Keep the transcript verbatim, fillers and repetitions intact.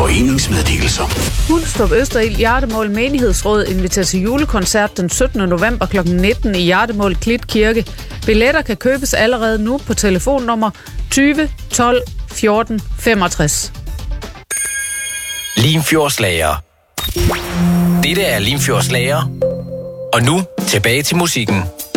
Foreningsmeddelelser. Hundstrup Østerild Hjertemål Menighedsråd inviterer til julekoncert den syttende november klokken nitten i Hjertemål Klit Kirke. Billetter kan købes allerede nu på telefonnummer tyve tolv fjorten femogtres. Limfjordslager. Dette er Limfjordslager. Og nu tilbage til musikken.